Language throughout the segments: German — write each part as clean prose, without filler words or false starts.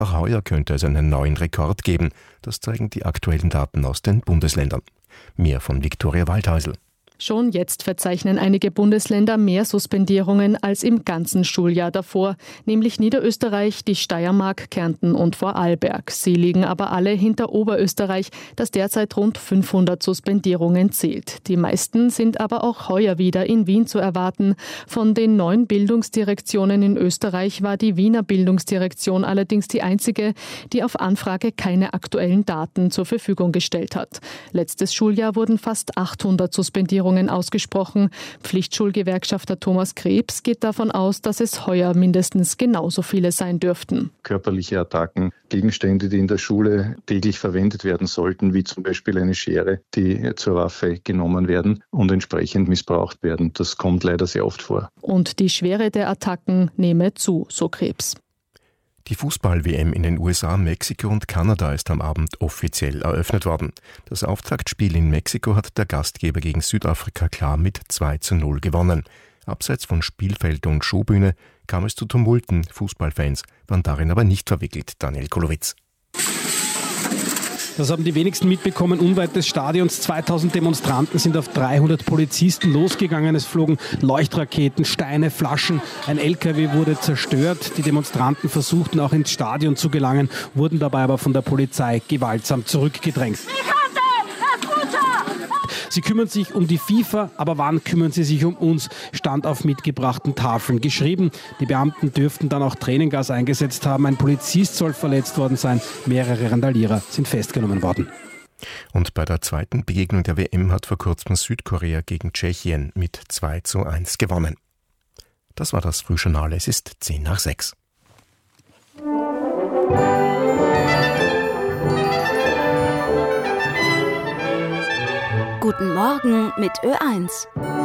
Auch heuer könnte es einen neuen Rekord geben. Das zeigen die aktuellen Daten aus den Bundesländern. Mehr von Viktoria Waldhäusl. Schon jetzt verzeichnen einige Bundesländer mehr Suspendierungen als im ganzen Schuljahr davor, nämlich Niederösterreich, die Steiermark, Kärnten und Vorarlberg. Sie liegen aber alle hinter Oberösterreich, das derzeit rund 500 Suspendierungen zählt. Die meisten sind aber auch heuer wieder in Wien zu erwarten. Von den 9 Bildungsdirektionen in Österreich war die Wiener Bildungsdirektion allerdings die einzige, die auf Anfrage keine aktuellen Daten zur Verfügung gestellt hat. Letztes Schuljahr wurden fast 800 Suspendierungen ausgesprochen. Pflichtschulgewerkschafter Thomas Krebs geht davon aus, dass es heuer mindestens genauso viele sein dürften. Körperliche Attacken, Gegenstände, die in der Schule täglich verwendet werden sollten, wie zum Beispiel eine Schere, die zur Waffe genommen werden und entsprechend missbraucht werden. Das kommt leider sehr oft vor. Und die Schwere der Attacken nehme zu, so Krebs. Die Fußball-WM in den USA, Mexiko und Kanada ist am Abend offiziell eröffnet worden. Das Auftaktspiel in Mexiko hat der Gastgeber gegen Südafrika klar mit 2:0 gewonnen. Abseits von Spielfeld und Showbühne kam es zu Tumulten. Fußballfans waren darin aber nicht verwickelt. Daniel Kolowitz. Das haben die wenigsten mitbekommen. Unweit des Stadions 2000 Demonstranten sind auf 300 Polizisten losgegangen. Es flogen Leuchtraketen, Steine, Flaschen. Ein LKW wurde zerstört. Die Demonstranten versuchten auch ins Stadion zu gelangen, wurden dabei aber von der Polizei gewaltsam zurückgedrängt. Sie kümmern sich um die FIFA, aber wann kümmern sie sich um uns? Stand auf mitgebrachten Tafeln geschrieben. Die Beamten dürften dann auch Tränengas eingesetzt haben. Ein Polizist soll verletzt worden sein. Mehrere Randalierer sind festgenommen worden. Und bei der zweiten Begegnung der WM hat vor kurzem Südkorea gegen Tschechien mit 2:1 gewonnen. Das war das Frühjournal. Es ist 5:10. Guten Morgen mit Ö1.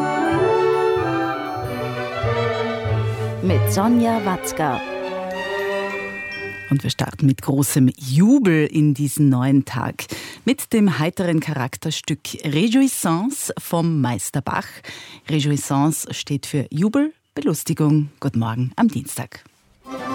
Mit Sonja Watzka. Und wir starten mit großem Jubel in diesen neuen Tag. Mit dem heiteren Charakterstück Réjouissance vom Meister Bach. Réjouissance steht für Jubel, Belustigung. Guten Morgen am Dienstag.